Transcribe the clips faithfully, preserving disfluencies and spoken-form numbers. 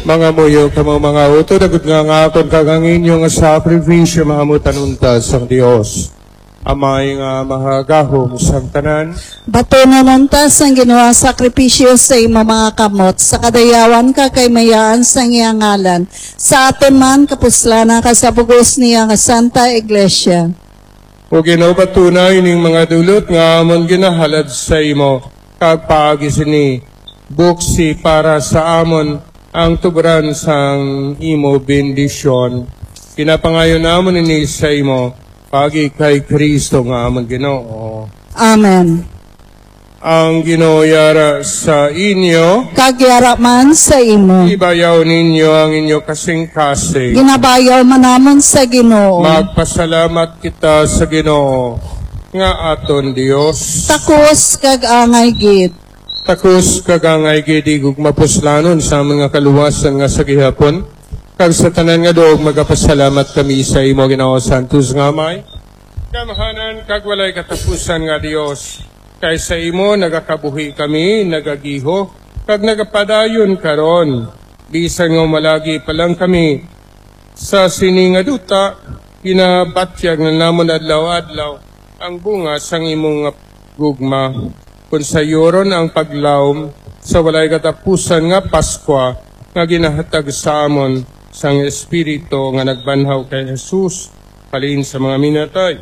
mga muyo kamo mga uto dagud nga ngaton kagang inyo nga sakripisyo mahamutan untas ang Dios. Amay nga mahagahom sang tanan. Bato na nuntas ang ginawa sakripisyo sa imo mga kamot, sa kadayawan ka kay mayaan sa iyang ngalan. Sa aton man kapuslana ka sa bugos niya nga Santa Iglesia. O Ginoo patunay ning mga dulot nga amon ginahalad sa imo, kag paagi sini buksi para sa amon ang tubran sang imo bendisyon. Pinapangayon namon ini sa imo, pagi kay Kristo nga amon Ginoo. Amen. Ang Ginoo yara sa inyo, Kagyara man sa imo. ibayaw ninyo ang inyo kasing-kasing. Ginabayaw manamon sa Ginoo. Magpasalamat kita sa Ginoo nga aton Dios. Takos kag angay gid. Takos kagangay gidigog mapuslanon sa mga kaluwasan nga sa gihapon. Kag sa tanan nga doog magapasalamat kami sa imo Ginoo Santos nga Amay. Kamahanan kag walay katapusan nga Dios. Kay sa imo nagakabuhi kami, nagagiho, kag nagapadayon karon. Bisan nga malagi pa lang kami sa sininga duta, ginabatyag na namon adlaw-adlaw ang bunga sang imong gugma. Kung sa yoron ang paglawom sa walay katapusan nga Paskwa nga ginahatag sa amon sang Espiritu nga nagbanhaw kay Jesus palin sa mga minatay.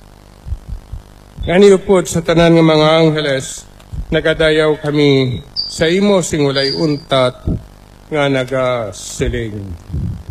Ngani upod sa tanan nga mga angheles, nagadayaw kami sa imo sing walay untat nga nagasiling.